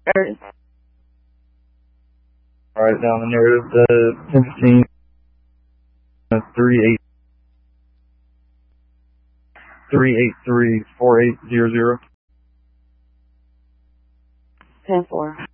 Write down the narrative, the 1015 383 4800. 10-4.